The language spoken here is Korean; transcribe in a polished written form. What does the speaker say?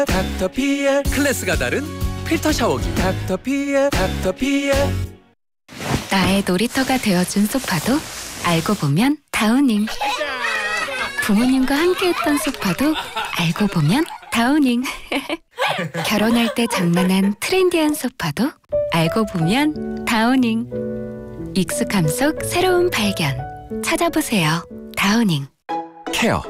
닥터피엘. 클래스가 다른 필터 샤워기 닥터피엘. 나의 놀이터가 되어준 소파도 알고 보면 다우닝. 부모님과 함께했던 소파도 알고 보면 다우닝. 결혼할 때 장만한 트렌디한 소파도 알고 보면 다우닝. 익숙함 속 새로운 발견. 찾아보세요. 다우닝. 케어